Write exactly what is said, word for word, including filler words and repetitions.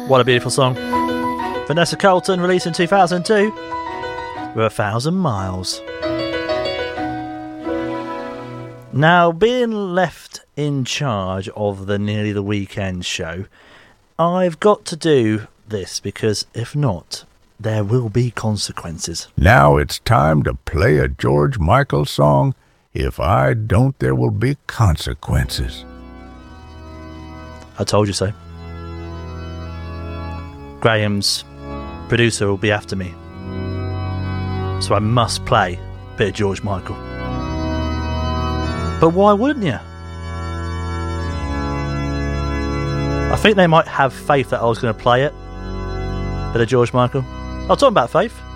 What a beautiful song. Vanessa Colton, released in two thousand two, with A Thousand Miles. Now, being left in charge of the Nearly the Weekend show, I've got to do this, because if not, there will be consequences. Now it's time to play a George Michael song. If I don't, there will be consequences. I told you so. Graham's producer will be after me, so I must play a bit of George Michael. But why wouldn't you? I think they might have faith that I was going to play it. Bit of George Michael. I'll talk about faith.